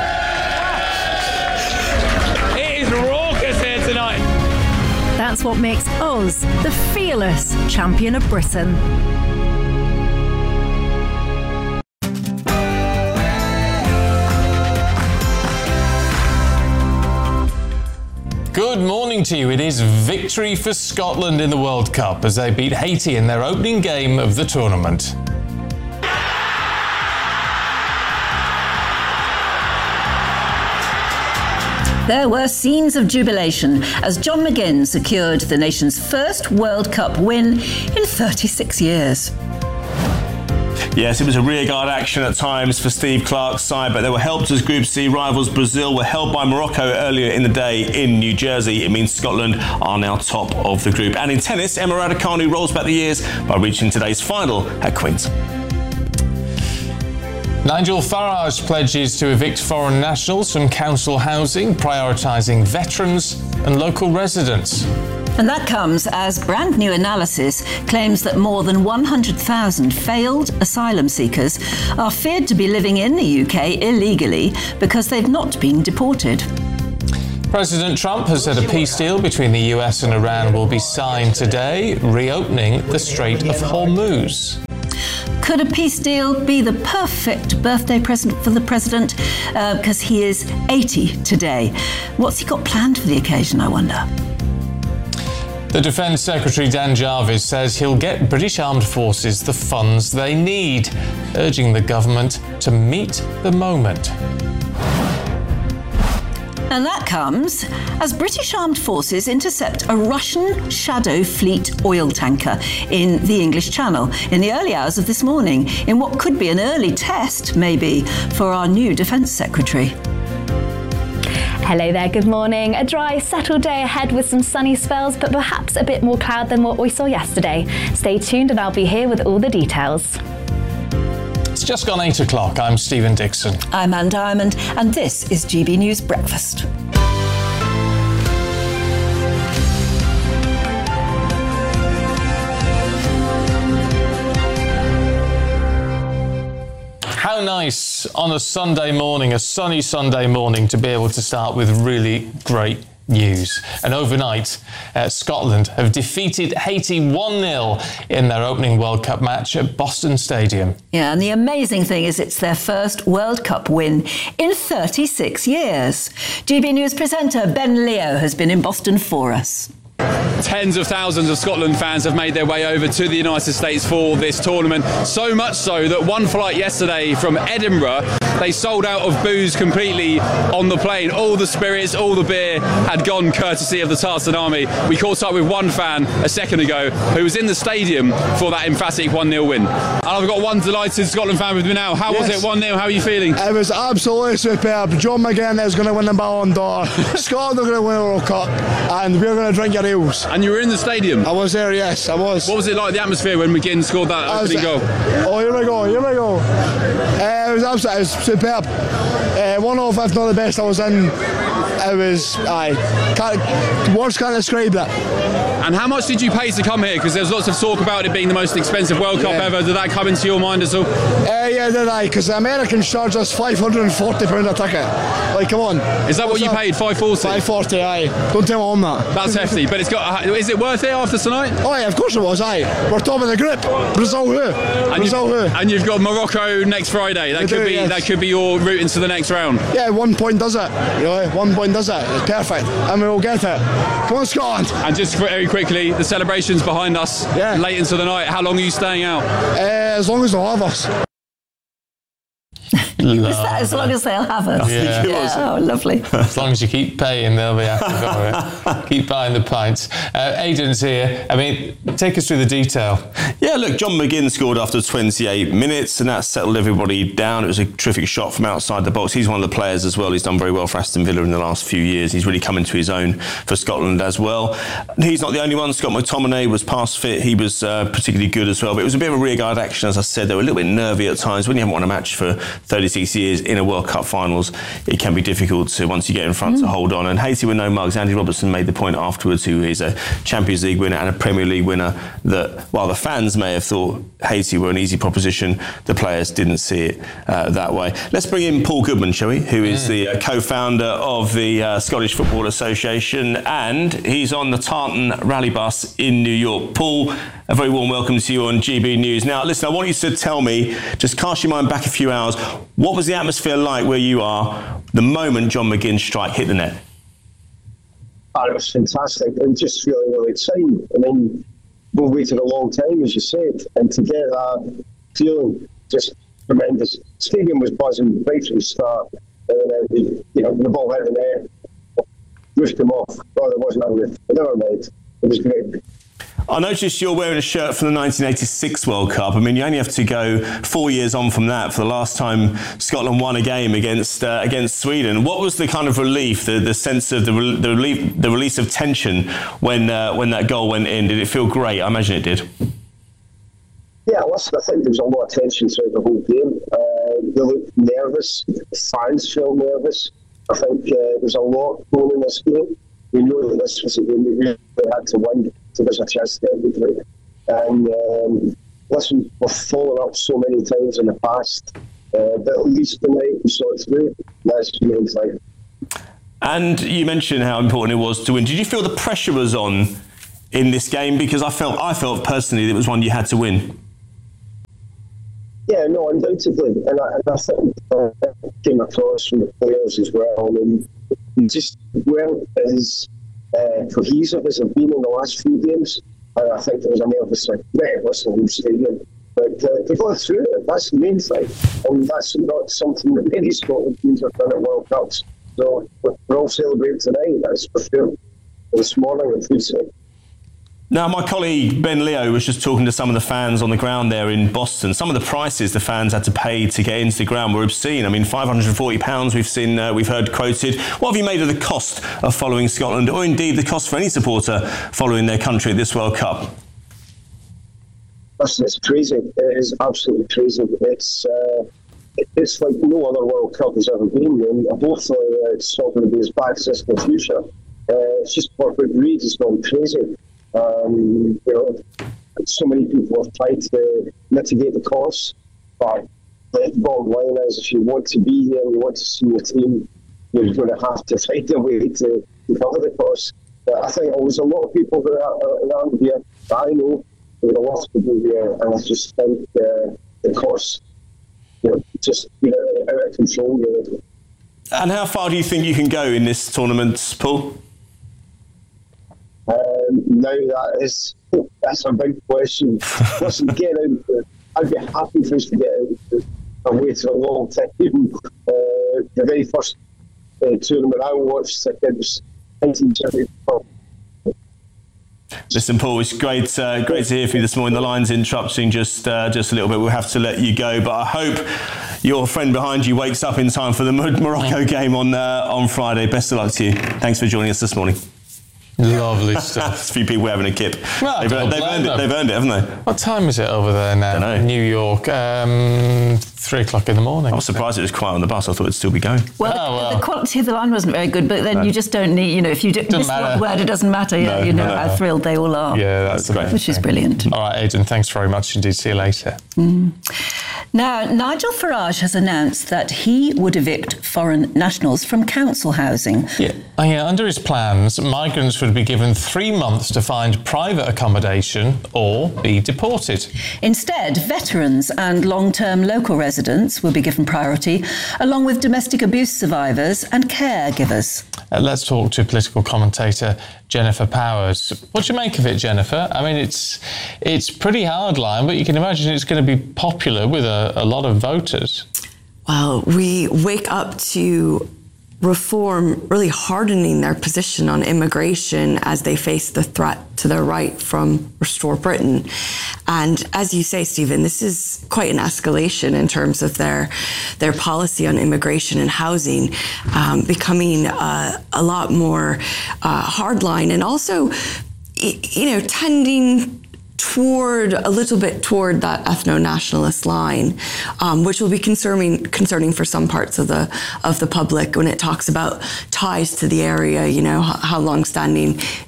It is raucous here tonight. That's what makes us the fearless champion of Britain. Good morning to you. It is victory for Scotland in the World Cup as they beat Haiti in their opening game of the tournament. There were scenes of jubilation as John McGinn secured the nation's first World Cup win in thirty-six years. Yes, it was a rearguard action at times for Steve Clarke's side, but they were helped as Group C rivals Brazil were held by Morocco earlier in the day in New Jersey. It means Scotland are now top of the group. And in tennis, Emma Raducanu rolls back the years by reaching today's final at Queen's. Nigel Farage pledges to evict foreign nationals from council housing, prioritising veterans and local residents. And that comes as brand new analysis claims that more than one hundred thousand failed asylum seekers are feared to be living in the U K illegally because they've not been deported. President Trump has said a peace deal between the U S and Iran will be signed today, reopening the Strait of Hormuz. Could a peace deal be the perfect birthday present for the president? Because uh, he is eighty today. What's he got planned for the occasion, I wonder? The Defence Secretary Dan Jarvis says he'll get British Armed Forces the funds they need, urging the government to meet the moment. And that comes as British Armed Forces intercept a Russian Shadow Fleet oil tanker in the English Channel in the early hours of this morning, in what could be an early test, maybe, for our new Defence Secretary. Hello there, good morning. A dry, settled day ahead with some sunny spells, but perhaps a bit more cloud than what we saw yesterday. Stay tuned and I'll be here with all the details. It's just gone eight o'clock. I'm Stephen Dixon. I'm Anne Diamond, and this is G B News Breakfast. How nice on a Sunday morning, a sunny Sunday morning, to be able to start with really great news. And overnight, uh, Scotland have defeated Haiti one nil in their opening World Cup match at Boston Stadium. Yeah, and the amazing thing is it's their first World Cup win in thirty-six years. G B News presenter Ben Leo has been in Boston for us. Tens of thousands of Scotland fans have made their way over to the United States for this tournament. So much so that one flight yesterday from Edinburgh, they sold out of booze completely on the plane. All the spirits, all the beer had gone courtesy of the Tartan Army. We caught up with one fan a second ago who was in the stadium for that emphatic one nil win. And I've got one delighted Scotland fan with me now. How yes. was it one nil? How are you feeling? It was absolutely superb. John McGinn is going to win the Ballon d'Or. Scotland are going to win the World Cup, and we're going to drink your ales. And you were in the stadium? I was there, yes, I was. What was it like, the atmosphere, when McGinn scored that opening goal? Oh, here we go, here we go. Uh, it was absolutely it was superb. Uh, one of, if not the best I was in. It was, aye, can't, words can't describe that. And how much did you pay to come here? Because there's lots of talk about it being the most expensive World Cup yeah. ever. Did that come into your mind as well? Uh, yeah, did I? Because the Americans charge us five hundred and forty pounds a ticket. Like, come on. Is that what What's you that? paid? five forty? five forty, aye. Don't tell my mum that. That's hefty. But it's got. Is it worth it after tonight? Oh yeah, of course it was. Aye, we're top of the group. Brazil who? And Brazil you've, who? And you've got Morocco next Friday. That we could do, be. Yes. That could be your route into the next round. Yeah, one point does it. You know, one point does it. It's perfect, and we will get it. Come on, Scotland. And just very quickly, the celebrations behind us. Yeah. Late into the night. How long are you staying out? Uh, as long as they'll have us. Is that as long as they'll have us? Yeah. yeah. Oh, lovely. As long as you keep paying, they'll be happy for it. Keep buying the pints. Uh, Aidan's here. I mean, take us through the detail. Yeah, look, John McGinn scored after twenty-eight minutes, and that settled everybody down. It was a terrific shot from outside the box. He's one of the players as well. He's done very well for Aston Villa in the last few years. He's really come into his own for Scotland as well. He's not the only one. Scott McTominay was past fit. He was uh, particularly good as well. But it was a bit of a rearguard action, as I said. They were a little bit nervy at times. When you haven't won a match for thirty-six years in a World Cup finals, it can be difficult to, once you get in front, mm. to hold on. And Haiti were no mugs. Andy Robertson made the point afterwards, who is a Champions League winner and a Premier League winner, that while the fans may have thought Haiti were an easy proposition, the players didn't see it uh, that way. Let's bring in Paul Goodman, shall we, who is mm. the uh, co-founder of the uh, Scottish Football Association, and he's on the Tartan Rally bus in New York. Paul, a very warm welcome to you on G B News. Now, listen, I want you to tell me, just cast your mind back a few hours, what was the atmosphere like where you are the moment John McGinn's strike hit the net? And it was fantastic and just really, really exciting. I mean, we waited a long time, as you said, and to get that feeling, just tremendous. Stadium was buzzing right from the start, and then the, you know, the ball hit in there, roofed them off. Well, there wasn't a roof, but never mind. It was great. I noticed you're wearing a shirt from the nineteen eighty-six World Cup. I mean, you only have to go four years on from that for the last time Scotland won a game against uh, against Sweden. What was the kind of relief, the, the sense of the, re- the relief, the release of tension when uh, when that goal went in? Did it feel great? I imagine it did. Yeah, listen, I think there was a lot of tension throughout the whole game. Uh, they looked nervous. Fans felt nervous. I think uh, there was a lot going in this game. We knew that this was a game we really had to win, so there's a chance to get it. And um, listen, we've fallen up so many times in the past, uh, but at least tonight we saw it through. That's the main thing. And you mentioned how important it was to win. Did you feel the pressure was on in this game? Because I felt, I felt personally that it was one you had to win. Yeah, no, undoubtedly, and I, and I think uh, it came across from the players as well. I mean, just weren't as uh, cohesive as they've been in the last few games. And I think there was a nervous like, right, listen, in stadium. But uh, they've gone through it, that's the main thing. And that's not something that many Scotland teams have done at World Cups. So we're all celebrating tonight, that's for sure. This morning, I'm pleased to say. Now, my colleague Ben Leo was just talking to some of the fans on the ground there in Boston. Some of the prices the fans had to pay to get into the ground were obscene. I mean, five hundred forty pounds we've seen, uh, we've heard quoted. What have you made of the cost of following Scotland, or indeed the cost for any supporter following their country at this World Cup? Listen, it's crazy. It is absolutely crazy. It's uh, it's like no other World Cup has ever been. And hopefully uh, it's not going to be as bad as this in the future. Uh, it's just corporate greed has gone crazy. Um, you know, so many people have tried to mitigate the costs, but the bottom line is if you want to be here and you want to see your team, you're going to have to find a way to, to cover the costs. But I think there's a lot of people that are around here that I know, there's a lot of people here, and I just think uh, the costs, you know, just you know, out of control. Really. And how far do you think you can go in this tournament, Paul? Um, now that is that's a big question. Listen, get out of it. I'd be happy for us to get out of it. I've waited a long time. Uh, the very first uh, tournament I watched, I think it was nineteen seventy-four. Listen, Paul, it's great, uh, great to hear from you this morning. The line's interrupting just, uh, just a little bit. We'll have to let you go, but I hope your friend behind you wakes up in time for the Morocco game on uh, on Friday. Best of luck to you. Thanks for joining us this morning. Lovely stuff. There's a few people having a kip. Well, they've, they've earned it. They've earned it, haven't they? What time is it over there now? Don't know. New York, um, three o'clock in the morning. I was surprised it was quiet on the bus. I thought it'd still be going. Well, oh, well. the quality of the line wasn't very good, but then No. you just don't need, you know, if you do, miss one word, it doesn't matter. No, Yeah, you know no, no. how thrilled they all are. Yeah, that's great. Which is brilliant. All right, Aidan, thanks very much indeed. See you later. Mm. Now, Nigel Farage has announced that he would evict foreign nationals from council housing. Yeah. Oh, yeah, under his plans, migrants would be given three months to find private accommodation or be deported. Instead, veterans and long-term local residents will be given priority, along with domestic abuse survivors and caregivers. Uh, let's talk to political commentator Jennifer Powers. What do you make of it, Jennifer? I mean, it's it's pretty hardline, but you can imagine it's going to be popular with a, a lot of voters. Well, we wake up to reform really hardening their position on immigration as they face the threat to their right from Restore Britain. And as you say, Stephen, this is quite an escalation in terms of their their policy on immigration and housing, um, becoming uh, a lot more uh, hardline and also, you know, tending toward a little bit toward that ethno-nationalist line, um, which will be concerning concerning for some parts of the of the public when it talks about ties to the area. You know, how, how long-standing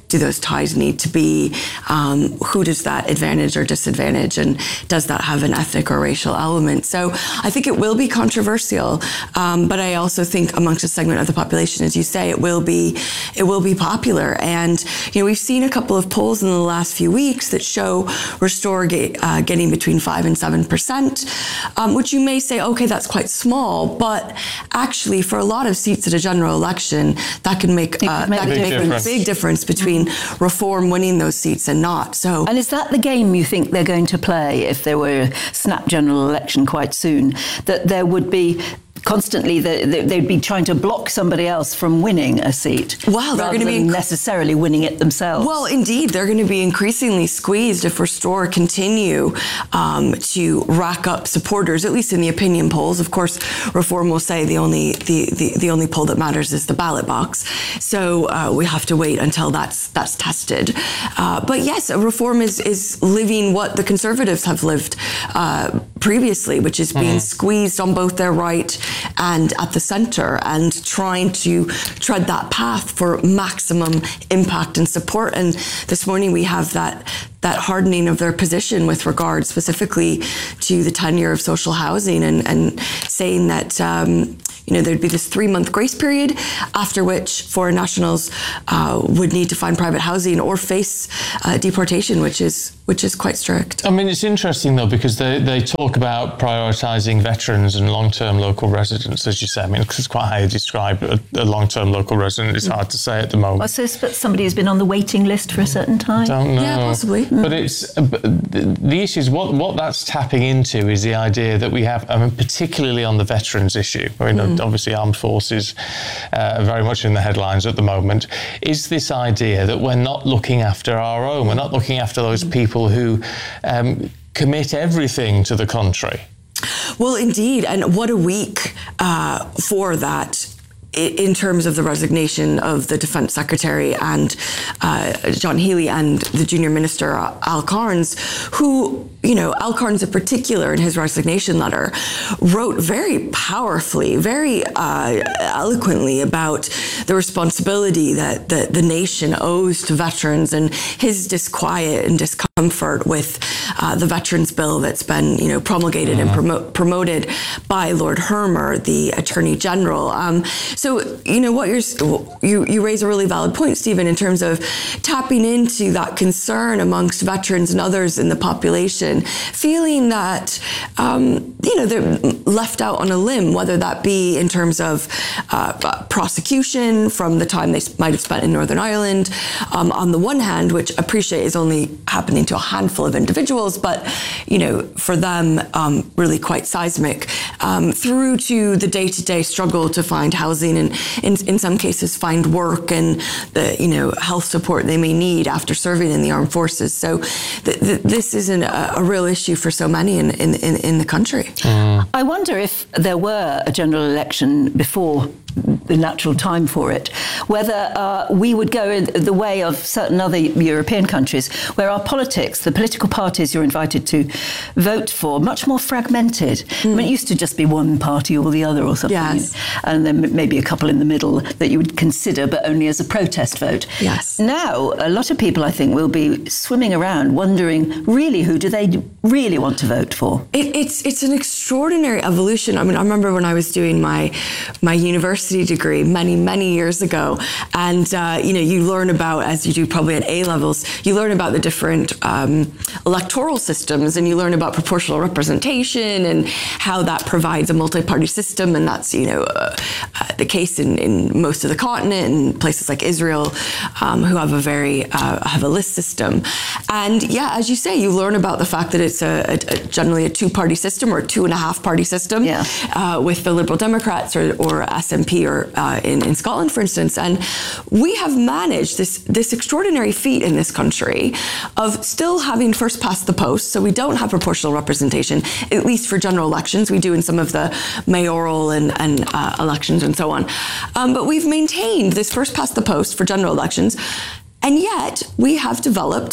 do those ties need to be? Um, who does that advantage or disadvantage? And does that have an ethnic or racial element? So I think it will be controversial, um, but I also think amongst a segment of the population, as you say, it will be it will be popular. And you know, we've seen a couple of polls in the last few weeks that show Restore get, uh, getting between five and seven percent, um, which you may say, okay, that's quite small, but actually, for a lot of seats at a general election, that can make, uh, make that a can big make difference. a big difference between Reform winning those seats and not. So, and is that the game you think they're going to play if there were a snap general election quite soon? That there would be constantly the, the, they'd be trying to block somebody else from winning a seat. Wow, they're going to be necessarily winning it themselves. Well, indeed, they're going to be increasingly squeezed if Restore continue um, to rack up supporters, at least in the opinion polls. Of course, Reform will say the only the, the, the only poll that matters is the ballot box. So uh, we have to wait until that's that's tested. Uh, but yes, Reform is is living what the Conservatives have lived uh, previously, which is being mm. squeezed on both their right and at the centre, and trying to tread that path for maximum impact and support. And this morning we have that that hardening of their position with regard specifically to the tenure of social housing, and, and saying that um, you know, there'd be this three-month grace period after which foreign nationals uh, would need to find private housing or face uh, deportation, which is which is quite strict. I mean, it's interesting though, because they, they talk about prioritising veterans and long-term local residents, as you say. I mean, it's quite how you describe a, a long-term local resident. It's hard to say at the moment. Well, so somebody who's been on the waiting list for a certain time? Don't know. Yeah, possibly. But it's but the, the issue is what what that's tapping into is the idea that we have, I mean, particularly on the veterans issue. I mean, mm. obviously armed forces uh, are very much in the headlines at the moment. Is this idea that we're not looking after our own, we're not looking after those people who um, commit everything to the country? Well, indeed, and what a week uh, for that. In terms of the resignation of the Defence Secretary and uh, John Healey and the Junior Minister Al Carnes, who, you know, Al Carnes in particular in his resignation letter wrote very powerfully, very uh, eloquently about the responsibility that the, the nation owes to veterans, and his disquiet and discomfort with uh, the Veterans Bill that's been, you know, promulgated mm-hmm. and promo- promoted by Lord Hermer, the Attorney General. Um, So, you know, what you're, you, you raise a really valid point, Stephen, in terms of tapping into that concern amongst veterans and others in the population, feeling that, um, you know, they're left out on a limb, whether that be in terms of uh, prosecution from the time they might have spent in Northern Ireland, um, on the one hand, which I appreciate is only happening to a handful of individuals, but, you know, for them, um, really quite seismic, um, through to the day-to-day struggle to find housing and in, in some cases find work and the, you know, health support they may need after serving in the armed forces. So th- th- this isn't a, a real issue for so many in, in, in, in the country. Mm. I wonder if there were a general election before the natural time for it, whether uh, we would go in the way of certain other European countries where our politics, the political parties you're invited to vote for, much more fragmented. Mm. I mean, it used to just be one party or the other or something. Yes. And then maybe a couple in the middle that you would consider, but only as a protest vote. Yes. Now, a lot of people, I think, will be swimming around wondering, really, who do they really want to vote for? It, it's it's an extraordinary evolution. I mean, I remember when I was doing my my university degree many, many years ago. And, uh, you know, you learn about, as you do probably at A levels, you learn about the different um, electoral systems, and you learn about proportional representation and how that provides a multi-party system. And that's, you know, uh, uh, the case in, in most of the continent and places like Israel, um, who have a very, uh, have a list system. And yeah, as you say, you learn about the fact that it's a, a, a generally a two-party system or a two and a half party system yeah. uh, with the Liberal Democrats or, or S N P or uh, in, in Scotland, for instance. And we have managed this, this extraordinary feat in this country of still having first past the post. So we don't have proportional representation, at least for general elections. We do in some of the mayoral and, and uh, elections and so on. Um, but we've maintained this first past the post for general elections. And yet we have developed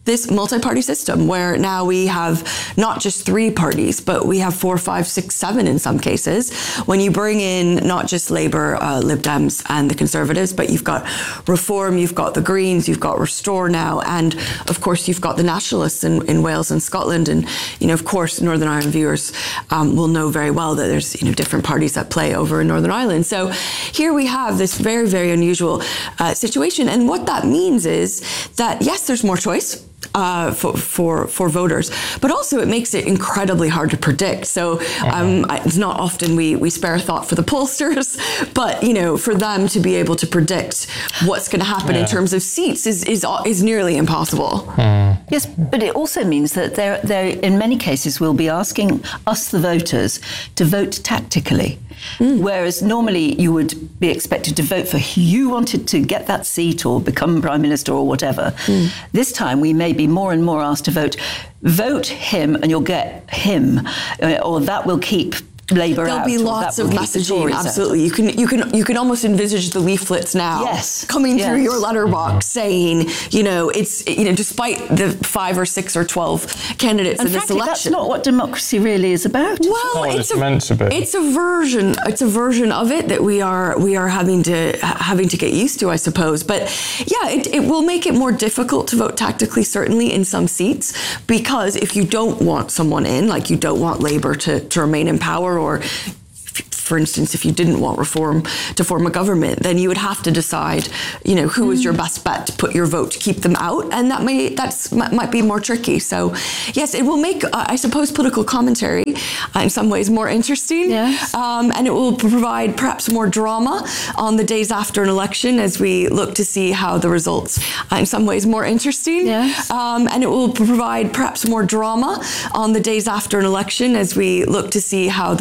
this multi-party system where now we have not just three parties, but we have four, five, six, seven in some cases. When you bring in not just Labour, uh, Lib Dems and the Conservatives, but you've got Reform, you've got the Greens, you've got Restore now, and of course you've got the Nationalists in, in Wales and Scotland. And, you know, of course, Northern Ireland viewers um, will know very well that there's, you know, different parties at play over in Northern Ireland. So here we have this very, very unusual uh, situation. And what that means is that, yes, there's more choice. Uh, for, for for voters, but also it makes it incredibly hard to predict. So um, I, it's not often we we spare thought for the pollsters, but you know, for them to be able to predict what's going to happen yeah. in terms of seats is is is nearly impossible. Mm. Yes, but it also means that there there in many cases we'll be asking us the voters to vote tactically. Mm. Whereas normally you would be expected to vote for who you wanted to get that seat or become Prime Minister or whatever. Mm. This time we may be more and more asked to vote, vote him and you'll get him, uh, or that will keep Labour There'll out. be lots of messaging. Absolutely, you can you can you can almost envisage the leaflets now. Yes. coming yes. through your letterbox saying, you know, it's you know, despite the five or six or twelve candidates and in this frankly, election, that's not what democracy really is about. Well, oh, it's, it's a, meant to be. It's a version. It's a version of it that we are we are having to having to get used to, I suppose. But yeah, it, it will make it more difficult to vote tactically, certainly in some seats, because if you don't want someone in, like you don't want Labour to, to remain in power, or for instance, if you didn't want Reform to form a government, then you would have to decide, you know, who mm. is your best bet to put your vote to keep them out, and that may that's might be more tricky. So, yes, it will make, uh, I suppose, political commentary uh, in some ways more interesting, yes. um, and it will provide perhaps more drama on the days after an election as we look to see how the results, uh, in some ways, more interesting, yes. um, and it will provide perhaps more drama on the days after an election as we look to see how the